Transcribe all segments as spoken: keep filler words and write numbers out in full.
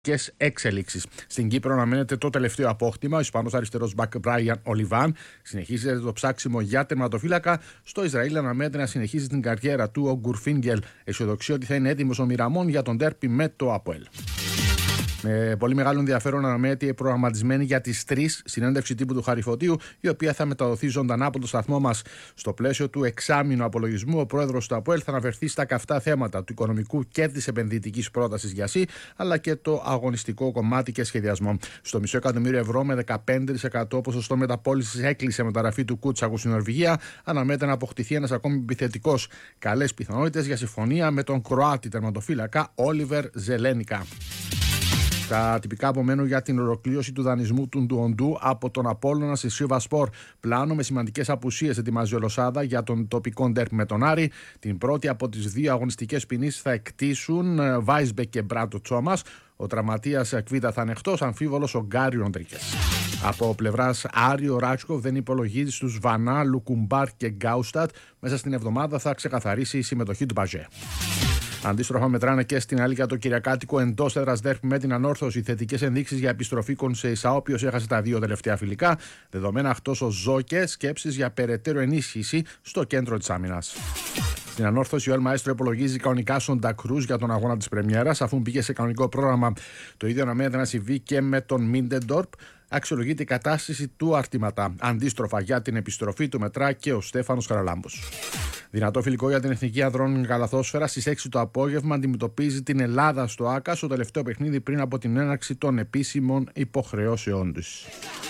Εξελίξεις. Στην Κύπρο αναμένεται το τελευταίο απόκτημα. Ο Ισπανός αριστερός μπακ Μπράιαν Ολιβάν συνεχίζει το ψάξιμο για τερματοφύλακα. Στο Ισραήλ αναμένεται να συνεχίζει την καριέρα του ο Γκουρφίνγκελ. Αισιοδοξεί ότι θα είναι έτοιμος ο Μιραμόν για τον ντέρπι με το ΑΠΟΕΛ. Με πολύ μεγάλο ενδιαφέρον αναμένεται η προγραμματισμένη για τις τρεις συνέντευξη τύπου του Χαριφωτίου, η οποία θα μεταδοθεί ζωντανά από το σταθμό μας. Στο πλαίσιο του εξάμηνου απολογισμού, ο πρόεδρος του ΑΠΟΕΛ θα αναφερθεί στα καυτά θέματα του οικονομικού και της επενδυτικής πρότασης για ΣΥ, αλλά και το αγωνιστικό κομμάτι και σχεδιασμό. Στο μισό εκατομμύριο ευρώ με δεκαπέντε τοις εκατό ποσοστό μεταπώλησης έκλεισε μεταγραφή του Κούτσακου στην Νορβηγία. Αναμένεται να αποκτηθεί ένας ακόμη επιθετικός. Καλές πιθανότητες για συμφωνία με τον Κροάτι τερματοφύλακα Όλιβερ Ζελένικα. Τα τυπικά απομένουν για την ολοκλήρωση του δανεισμού του Ντουοντού από τον Απόλλωνα στη Σίβασπορ. Πλάνο με σημαντικές απουσίες ετοιμάζει ο Λοσάδα για τον τοπικό ντέρπι με τον Άρη. Την πρώτη από τις δύο αγωνιστικές ποινές θα εκτίσουν Βάισμπεκ και Μπράτο Τσόμας. Ο τραυματίας Κβίτα θα είναι εκτός, αμφίβολος ο Γκάρι Ροντρίκες. Από πλευράς Άρη, ο Ράτσκοφ δεν υπολογίζει στους Βανά, Λουκουμπάρ και Γκάουστατ. Μέσα στην εβδομάδα θα ξεκαθαρίσει η συμμετοχή του Μπαζέ. Αντίστροφα, μετράνε και στην Αλίκα το Κυριακάτικο εντός έδρας ντέρπι με την Ανόρθωση. Θετικές ενδείξεις για επιστροφή Κονσέισα, ο οποίος έχασε τα δύο τελευταία φιλικά. Δεδομένα αυτός ο Ζόκε, σκέψεις για περαιτέρω ενίσχυση στο κέντρο της άμυνας. Στην Ανόρθωση, ο Ελ Μαέστρο υπολογίζει κανονικά Σοντα Κρούζ για τον αγώνα της Πρεμιέρας, αφού πήγε σε κανονικό πρόγραμμα. Το ίδιο αναμένεται να συμβεί και με τον Μίντεντορπ. Αξιολογείται η κατάσταση του αρτηματά. Αντίστροφα, για την επιστροφή του μετρά και ο Στέφανος Χαραλάμπος. Δυνατό φιλικό για την Εθνική Ανδρών Καλαθόσφαιρα στις έξι το απόγευμα αντιμετωπίζει την Ελλάδα στο ΆΚΑ, στο τελευταίο παιχνίδι πριν από την έναρξη των επίσημων υποχρεώσεών της.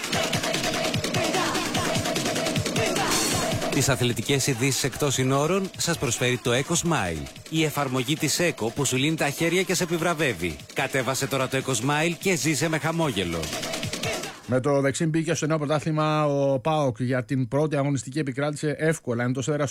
Τις αθλητικές ειδήσεις εκτός συνόρων σας προσφέρει το EcoSmile, η εφαρμογή της ΕΚΟ που σου λύνει τα χέρια και σε επιβραβεύει. Κατέβασε τώρα το EcoSmile και ζήσε με χαμόγελο. Με το δεξί μπήκε στο νέο πρωτάθλημα ο ΠΑΟΚ για την πρώτη αγωνιστική επικράτησε εύκολα εντός έδρας